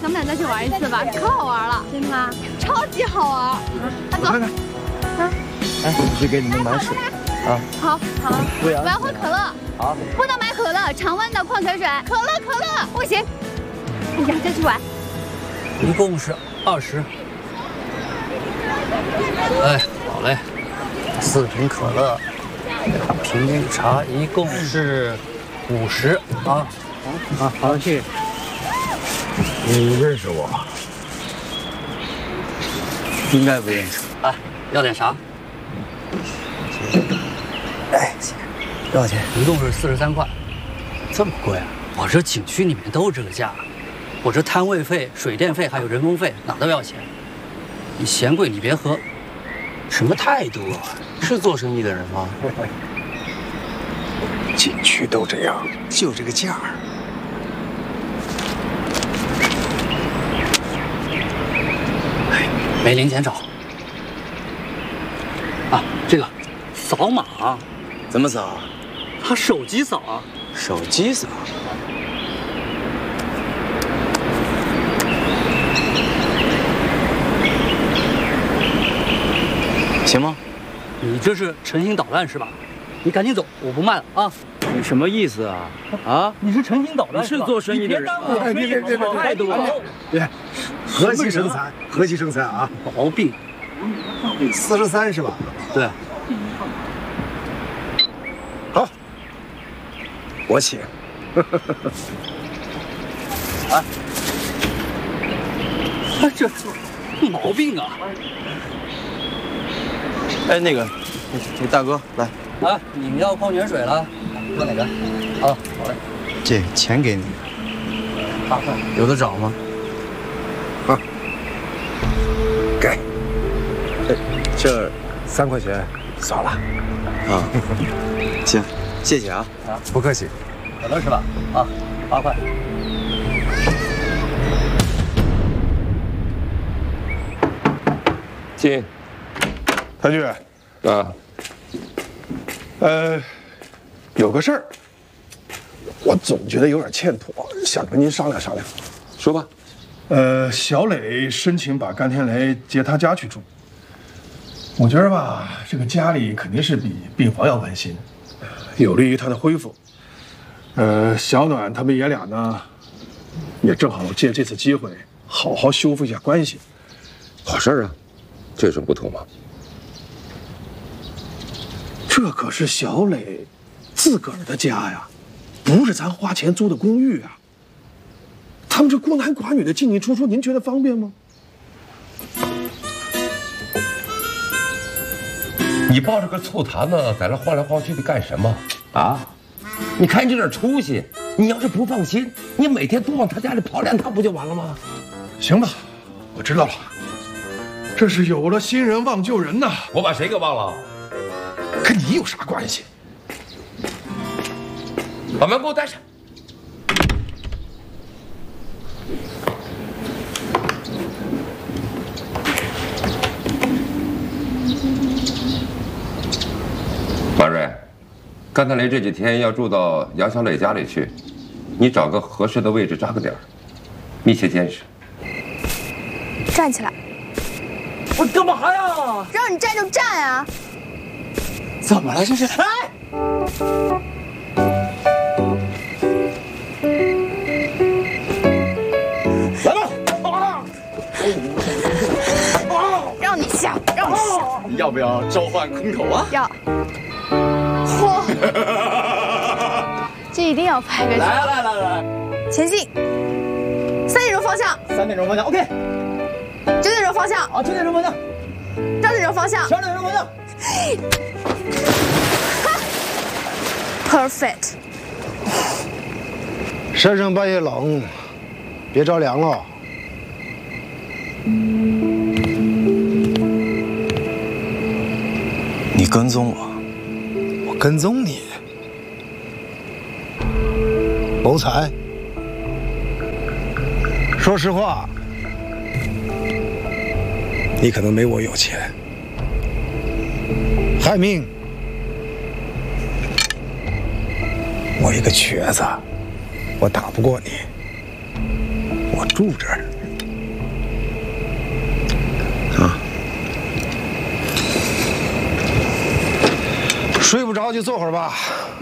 咱们俩再去玩一次吧，可好玩了。真的吗？超级好玩。走。看看。 哎，我去给你们买水。啊。 好。 我要喝可乐。 好。 不能买可乐，常温的矿泉水。可乐，不行。哎呀，再去玩。 一共是20。哎，好嘞，4瓶可乐，2瓶绿茶，一共是50啊。 好，谢谢。你认识我？ 应该不认识。哎，要点啥？ 哎，多少钱？ 一共是43块，这么贵啊？我这景区里面都这个价，我这摊位费、水电费还有人工费哪都要钱。你嫌贵你别喝。什么态度啊？ 是做生意的人吗？景区都这样，就这个价儿。 没零钱找。啊，这个扫码。 怎么扫？ 他手机扫啊。 手机扫。行吗？ 你这是诚心捣乱是吧？你赶紧走，我不卖了啊！ 你什么意思啊？啊？ 你是诚心捣乱， 你是做生意的人，别态度啊！ 别，和气生财，和气生财啊！ 毛病。 43是吧？ 对。 好，我请。 哎，这毛病啊！ 哎，那个大哥来。 啊，你们要矿泉水了？要哪个？啊，好嘞。 这钱给你。 8块， 有的找吗？ 啊，给。这3块钱算了。 啊，行，谢谢啊。 啊， 不客气。 可乐是吧？啊，8块。 进。 谭局。 啊。 有个事儿，我总觉得有点欠妥，想跟您商量商量。 说吧。 小磊申请把甘天雷接他家去住，我觉得吧，这个家里肯定是比病房要温馨，有利于他的恢复。小暖他们爷俩呢，也正好借这次机会好好修复一下关系。 好事啊，这有什么不妥吗？ 这可是小磊自个儿的家呀，不是咱花钱租的公寓啊。他们这孤男寡女的进进出出，您觉得方便吗？ 你抱着个醋坛子在那晃来晃去的干什么啊？你看这点出息，你要是不放心，你每天多往他家里跑2趟不就完了吗？ 行吧，我知道了。这是有了新人忘旧人呐。 我把谁给忘了？ 跟你有啥关系？ 把门给我带上。马瑞，甘特雷这几天要住到杨小磊家里去，你找个合适的位置扎个点儿，密切监视。 站起来！ 我干嘛呀？ 让你站就站啊！ 怎么了这是？哎！ 来吧！ 让你想，让你想。 你要不要召唤空投啊？ 要。嚯！这一定要拍个照。 来， 前进。3点钟方向。 3点钟方向 ，OK。 9点钟方向。 好，9点钟方向。 8点钟方向。 12点钟方向。 Perfect。 山上半夜冷，别着凉了。 你跟踪我，我跟踪你。 谋财。说实话，你可能没我有钱。海明，我一个瘸子，我打不过你。我住这儿。 睡不着就坐会儿吧。